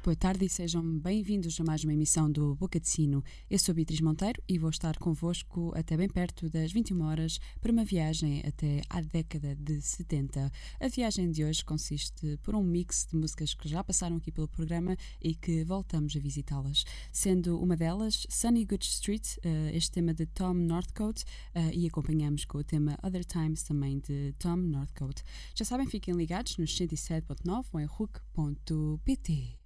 Boa tarde e sejam bem-vindos a mais uma emissão do Boca de Sino. Eu sou Beatriz Monteiro e vou estar convosco até bem perto das 21 horas para uma viagem até à década de 70. A viagem de hoje consiste por um mix de músicas que já passaram aqui pelo programa e que voltamos a visitá-las. Sendo uma delas Sunny Good Street, este tema de Tom Northcote, e acompanhamos com o tema Other Times também de Tom Northcote. Já sabem, fiquem ligados nos 107.9 ou em RUC.pt.